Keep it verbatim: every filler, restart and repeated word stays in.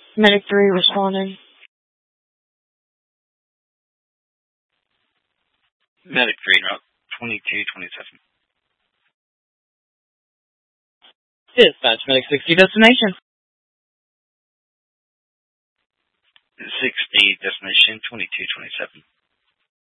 Medic three responding. Medic three, route twenty-two twenty-seven. Dispatch, Medic sixty, destination. sixty, destination twenty-two twenty-seven.